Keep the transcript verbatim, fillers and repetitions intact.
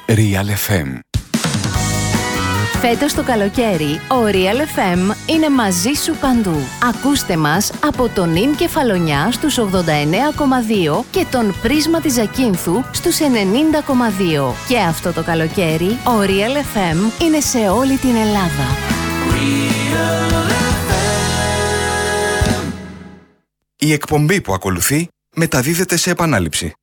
Real εφ εμ. Φέτος το καλοκαίρι, ο Real εφ εμ είναι μαζί σου παντού. Ακούστε μας από τον Ιν Κεφαλονιά στους ογδόντα εννέα κόμμα δύο και τον Πρίσμα της Ζακίνθου στους ενενήντα κόμμα δύο. Και αυτό το καλοκαίρι, ο Real εφ εμ είναι σε όλη την Ελλάδα. Η εκπομπή που ακολουθεί μεταδίδεται σε επανάληψη.